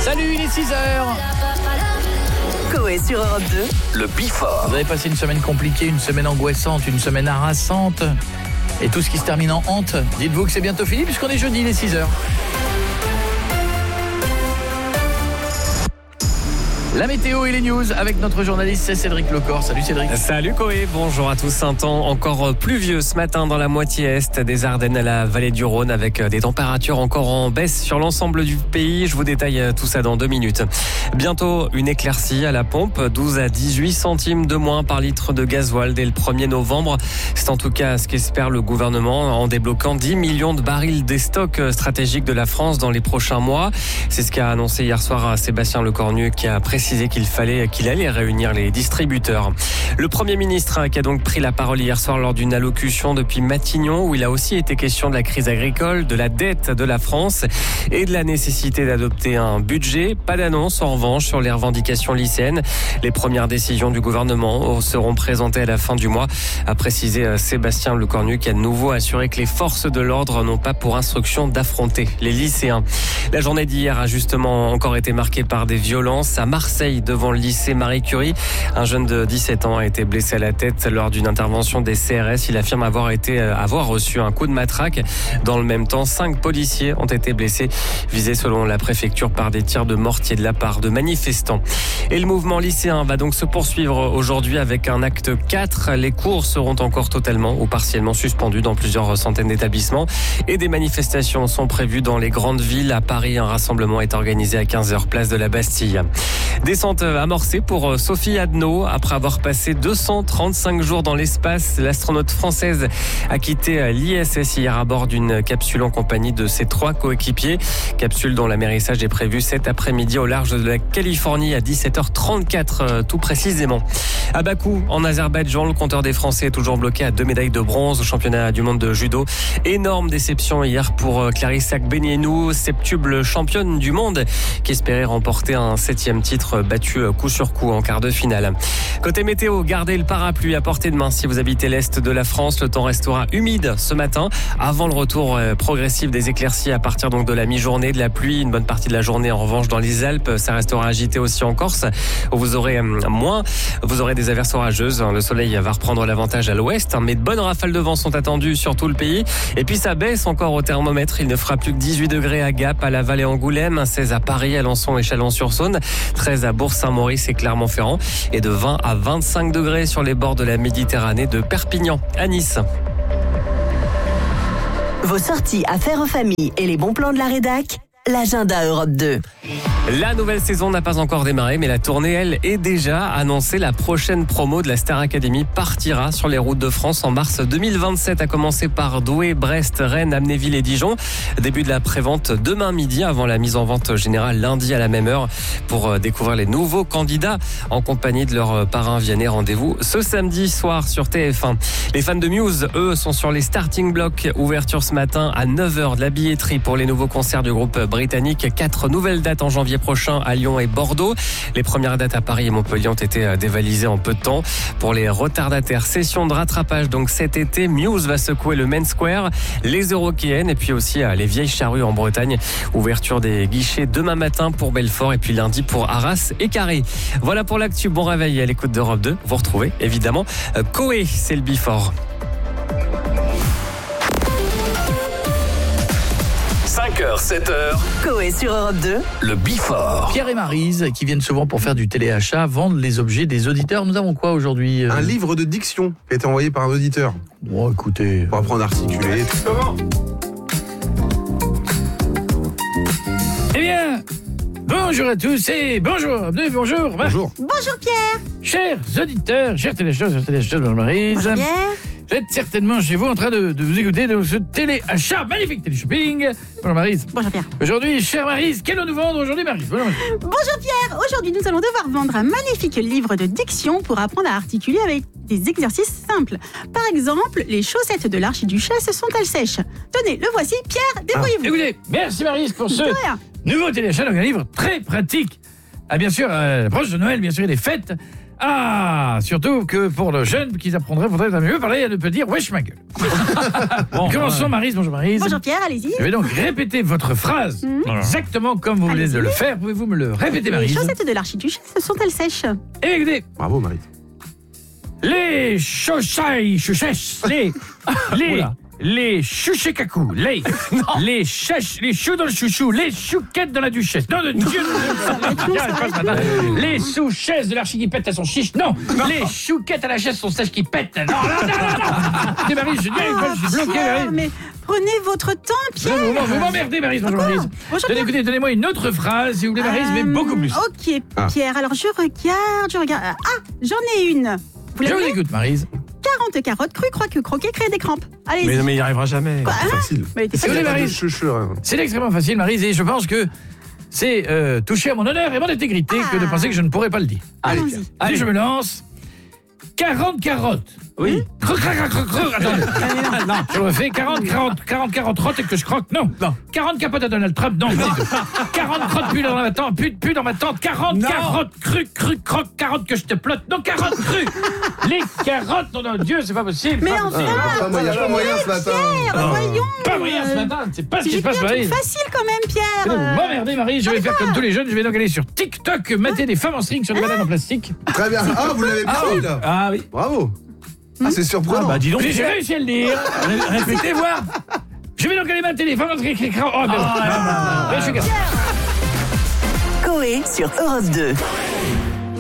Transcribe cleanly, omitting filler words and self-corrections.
Salut, il est 6h. Coé sur Europe 2. Le Bifort. Vous avez passé une semaine compliquée, une semaine angoissante, une semaine harassante. Et tout ce qui se termine en hante. Dites-vous que c'est bientôt fini puisqu'on est jeudi, il est 6h. La météo et les news avec notre journaliste, c'est Cédric Lecor. Salut Cédric. Salut Coé, bonjour à tous. Un temps encore pluvieux ce matin dans la moitié est des Ardennes à la vallée du Rhône avec des températures encore en baisse sur l'ensemble du pays. Je vous détaille tout ça dans 2 minutes. Bientôt une éclaircie à la pompe, 12 à 18 centimes de moins par litre de gasoil dès le 1er novembre. C'est en tout cas ce qu'espère le gouvernement en débloquant 10 millions de barils des stocks stratégiques de la France dans les prochains mois. C'est ce qu'a annoncé hier soir Sébastien Lecornu qui a précisé qu'il allait réunir les distributeurs. Le Premier ministre qui a donc pris la parole hier soir lors d'une allocution depuis Matignon où il a aussi été question de la crise agricole, de la dette de la France et de la nécessité d'adopter un budget. Pas d'annonce en revanche sur les revendications lycéennes. Les premières décisions du gouvernement seront présentées à la fin du mois, a précisé Sébastien Lecornu qui a de nouveau assuré que les forces de l'ordre n'ont pas pour instruction d'affronter les lycéens. La journée d'hier a justement encore été marquée par des violences à Marseille devant le lycée Marie Curie. Un jeune de 17 ans a été blessé à la tête lors d'une intervention des CRS. Il affirme avoir reçu un coup de matraque. Dans le même temps, 5 policiers ont été blessés, visés selon la préfecture par des tirs de mortier de la part de manifestants. Et le mouvement lycéen va donc se poursuivre aujourd'hui avec un acte 4. Les cours seront encore totalement ou partiellement suspendus dans plusieurs centaines d'établissements et des manifestations sont prévues dans les grandes villes. À Paris, un rassemblement est organisé à 15h place de la Bastille. Descente amorcée pour Sophie Adno. Après avoir passé 235 jours dans l'espace, l'astronaute française a quitté l'ISS hier à bord d'une capsule en compagnie de ses 3 coéquipiers. Capsule dont l'amérissage est prévu cet après-midi au large de la Californie à 17h34 tout précisément. À Bakou, en Azerbaïdjan, le compteur des Français est toujours bloqué à 2 médailles de bronze au championnat du monde de judo. Énorme déception hier pour Clarissa Agbenienou, septuple championne du monde qui espérait remporter un 7e titre battu coup sur coup en quart de finale. Côté météo, gardez le parapluie à portée de main si vous habitez l'est de la France. Le temps restera humide ce matin avant le retour progressif des éclaircies à partir donc de la mi-journée, de la pluie. Une bonne partie de la journée en revanche dans les Alpes. Ça restera agité aussi en Corse où vous aurez des averses orageuses. Le soleil va reprendre l'avantage à l'ouest, mais de bonnes rafales de vent sont attendues sur tout le pays. Et puis ça baisse encore au thermomètre. Il ne fera plus que 18 degrés à Gap, à Laval et Angoulême, 16 à Paris, Alençon et Chalon-sur-Saône, 13 à Bourg-Saint-Maurice et Clermont-Ferrand et de 20 à 25 degrés sur les bords de la Méditerranée de Perpignan à Nice. Vos sorties affaires en famille et les bons plans de la rédac, l'agenda Europe 2. La nouvelle saison n'a pas encore démarré, mais la tournée, elle, est déjà annoncée. La prochaine promo de la Star Academy partira sur les routes de France en mars 2027, à commencer par Douai, Brest, Rennes, Amnéville et Dijon. Début de la prévente demain midi, avant la mise en vente générale lundi à la même heure, pour découvrir les nouveaux candidats en compagnie de leur parrain Vianney. Rendez-vous ce samedi soir sur TF1. Les fans de Muse, eux, sont sur les starting blocks. Ouverture ce matin à 9h de la billetterie pour les nouveaux concerts du groupe britannique. 4 nouvelles dates en janvier prochain à Lyon et Bordeaux. Les premières dates à Paris et Montpellier ont été dévalisées en peu de temps. Pour les retardataires, session de rattrapage donc cet été. Muse va secouer le Main Square, les Eurockéennes et puis aussi les Vieilles Charrues en Bretagne. Ouverture des guichets demain matin pour Belfort et puis lundi pour Arras et Carré. Voilà pour l'actu. Bon réveil à l'écoute d'Europe 2. Vous retrouvez évidemment Coé, c'est le Bifort. 5h, 7h. Coé sur Europe 2. Le Bifort. Pierre et Maryse, qui viennent souvent pour faire du téléachat, vendent les objets des auditeurs. Nous avons quoi aujourd'hui Un livre de diction qui a été envoyé par un auditeur. Bon, écoutez... Pour apprendre à articuler. Comment ? Eh bien, bonjour à tous et bonjour. Bonjour. Bonjour. Bonjour Pierre. Chers auditeurs, chers téléacheteurs, bonjour Maryse. Bonjour Pierre. Vous êtes certainement chez vous en train de vous écouter de ce téléachat, magnifique téléshopping. Bonjour Maryse. Bonjour Pierre. Aujourd'hui, chère Maryse, qu'allons nous vendre aujourd'hui Maryse? Bonjour Pierre. Aujourd'hui, nous allons devoir vendre un magnifique livre de diction pour apprendre à articuler avec des exercices simples. Par exemple, les chaussettes de l'archiduchesse sont-elles sèches? Tenez, le voici. Pierre, débrouillez-vous. Écoutez, merci Maryse pour ce De rien. nouveau téléachat, donc un livre très pratique. Ah bien sûr, l'approche de Noël, bien sûr, et des fêtes. Ah, surtout que pour le jeune qu'ils apprendraient, faudrait mieux parler à ne pas dire wesh ma gueule. Bon, commençons Maryse, bonjour Maryse. Bonjour Pierre, allez-y. Je vais donc répéter votre phrase exactement comme vous venez de le faire. Pouvez-vous me le répéter, Les Maryse? chaussettes de l'archiduchesse sont-elles sèches? Eh, écoutez, Bravo, Marie. les chouchesses, les chouchekakou, les choux dans le chouchou, les chouquettes dans la duchesse. Non, de Dieu, les sous-chaises de l'archi qui pète à son chiche. Non, les chouquettes à la chaise sont sèches qui pètent. Non. C'est Maryse, je suis bloqué, Pierre, Maryse. mais prenez votre temps, Pierre. Vous m'emmerdez, Maryse, bonjour Maryse. Bonjour, Pierre. Donnez-moi une autre phrase, s'il vous plaît, Maryse, mais beaucoup plus. Ok, Pierre, alors je regarde. Ah, j'en ai une. Vous Je vous l'avez? écoute, Maryse. 40 carottes crues, croquer, créer des crampes. Allez-y. Mais il n'y arrivera jamais. Quoi, hein? Facile. Mais t'es C'est vrai, pas- Maryse. Hein. C'est extrêmement facile, Maryse, et je pense que c'est toucher à mon honneur et mon intégrité que de penser que je ne pourrais pas le dire. Allons-y. Allez, je me lance. 40 carottes. Oui. Attendez. Non, je le refais. 40 carottes et que je croque. Non. 40 capotes à Donald Trump. Non, pas du tout. 40 crottes pu dans ma tente. Pu dans ma tente. 40 carottes crues, croque, carottes que je te plotte. Non, carottes crues. Les carottes, non, Dieu, c'est pas possible. Mais Pas enfin, possible. Il n'y a pas moyen ce matin. Pierre, voyons. Pas moyen ce matin. C'est pas ce qui J'ai se passe, pris un truc Maryse. facile quand même, Vous Pierre. m'emmerdez, Marie, je vais faire comme tous les jeunes, je vais donc aller sur TikTok, mater des femmes en string sur des bananes en plastique. Très bien. Ah, vous l'avez pris, là. Ah oui. Bravo. Ah, c'est surprenant. Dis donc, j'ai réussi à le dire. Répétez voir. Je vais donc aller mater des femmes en string. Oh, merde. Je suis gars. Coé sur Europe 2.